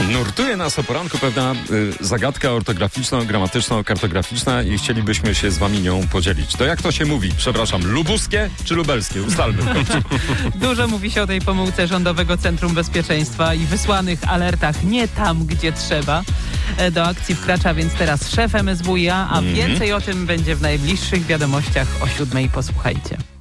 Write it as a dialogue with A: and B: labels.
A: Nurtuje nas o poranku pewna zagadka ortograficzno-gramatyczno-kartograficzna i chcielibyśmy się z wami nią podzielić. To jak to się mówi? Przepraszam, lubuskie czy lubelskie? Ustalmy.
B: Dużo mówi się o tej pomyłce Rządowego Centrum Bezpieczeństwa i wysłanych alertach nie tam, gdzie trzeba. Do akcji wkracza więc teraz szef MSWiA, a więcej o tym będzie w najbliższych wiadomościach o 7:00. Posłuchajcie.